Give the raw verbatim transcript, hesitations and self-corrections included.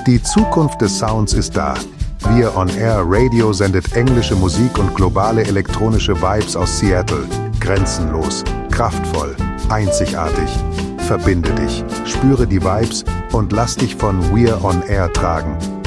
Die Zukunft des Sounds ist da. Wir On Air Radio sendet englische Musik und globale elektronische Vibes aus Seattle. Grenzenlos, kraftvoll, einzigartig. Verbinde dich, spüre die Vibes und lass dich von We're On Air tragen.